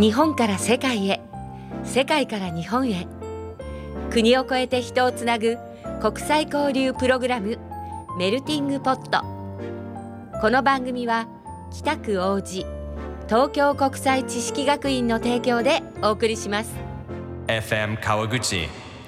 日本から世界へ、世界から日本へ、国を越えて人をつなぐ国際交流プログラム、メルティングポット。この番組は北区王子東京国際知識学院の提供でお送りします。 FM 川口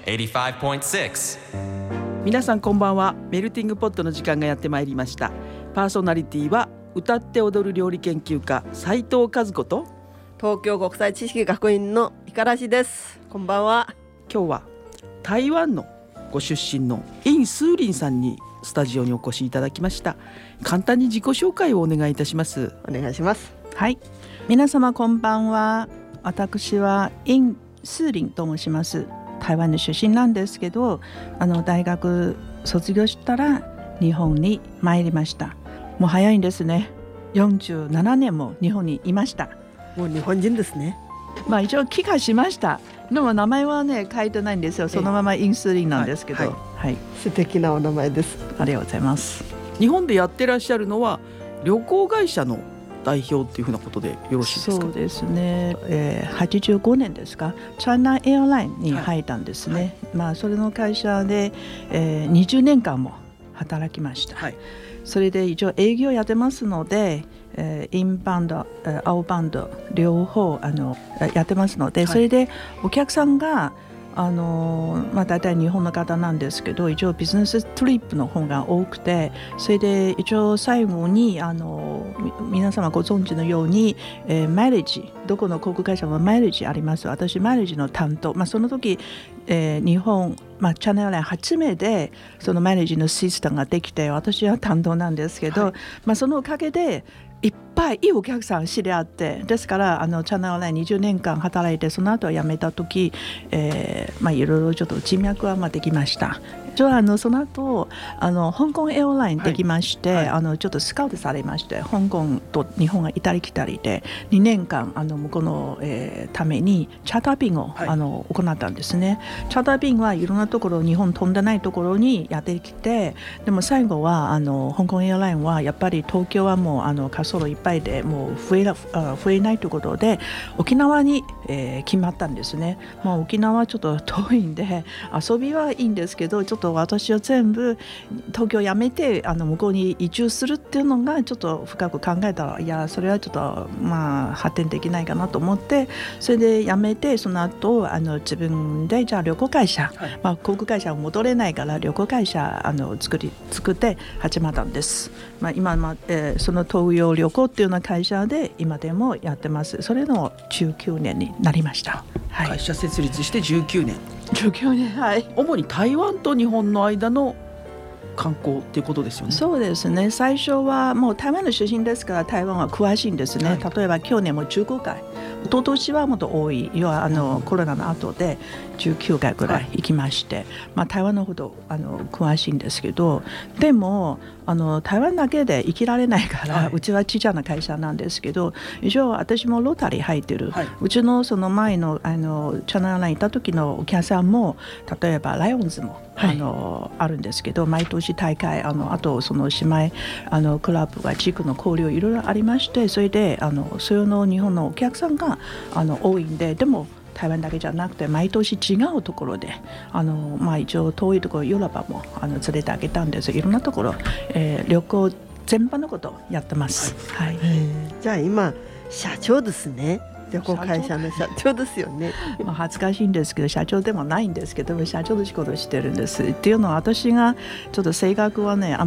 85.6。 皆さんこんばんは。メルティングポットの時間がやってまいりました。パーソナリティは歌って踊る料理研究家斉藤和子と東京国際知識学院の五十嵐です。こんばんは。 今日は台湾のご出身のイン・スーリンさんにスタジオにお越しいただきました。簡単に自己紹介をお願いいたします。 お願いします。 はい、皆様こんばんは。私はイン・スーリンと申します。台湾の出身なんですけど、大学卒業したら日本に参りました。もう早いんですね。47年も日本にいました。 もう日本人ですね。 一応帰化しました。でも名前はね書いてないんですよ。そのままインスーリンなんですけど、はい素敵なお名前です。 ありがとうございます。 日本でやってらっしゃるのは旅行会社の代表っていうふうなことでよろしいですか？ そうですね、85年ですか、チャイナエアラインに入ったんですね、それの会社で、20年間も働きました、それで一応営業やってますので、インバウンド、アウトバウンド両方やってますので、それでお客さんが大体日本の方なんですけど、一応ビジネストリップの方が多くて、それで一応最後に皆様ご存知のように、マイレージ、どこの航空会社もマイレージあります。私マイレージの担当、その時、日本、チャイナエアライン初めてそのマイレージのシステムができて、私は担当なんですけど、そのおかげでいっぱいいいお客さん知り合って、ですからチャイナエアライン20年間働いて、その後は辞めた時、いろいろちょっと人脈はできました。その後香港エアラインできまして、ちょっとスカウトされまして、香港と日本が行ったり来たりで2年間向こうの、ためにチャーター便を、行ったんですね。チャーター便はいろんなところ、日本飛んでないところにやってきて、でも最後は香港エアラインはやっぱり東京はもう滑走路いっぱいでもう増えないということで沖縄に、決まったんですね。沖縄はちょっと遠いんで遊びはいいんですけど、ちょっと私は全部東京を辞めて向こうに移住するっていうのがちょっと深く考えたら、いやそれはちょっと発展できないかなと思って、それで辞めて、その後自分でじゃあ旅行会社、航空会社は戻れないから旅行会社作って始まったんです。今、その東洋旅行っていうような会社で今でもやってます。それの19年になりました、 会社設立して19年。 19年、 主に台湾と日本の間の観光っていうことですよね。 そうですね。最初はもう台湾の出身ですから台湾は詳しいんですね、例えば去年も15回、一昨年はもっと多い、要はコロナの後で19回ぐらい行きまして、台湾のほど詳しいんですけど、でも台湾だけで生きられないから、うちは小さな会社なんですけど、一応私もロータリー入ってる、うちのその前のチャイナエアライン行った時のお客さんも、例えばライオンズもあるんですけど、毎年大会あとその姉妹クラブが地区の交流いろいろありまして、それでそれの日本のお客さんが多いんで、でも台湾だけじゃなくて毎年違うところで一応遠いところヨーロッパも連れてあげたんです。いろんなところ、旅行全般のことをやってます、 じゃあ今社長ですね。旅行会社の社長ですよね。 恥ずかしいんですけど、社長でもないんですけど、社長の仕事をしてるんです。っていうのは、私がちょっと性格はね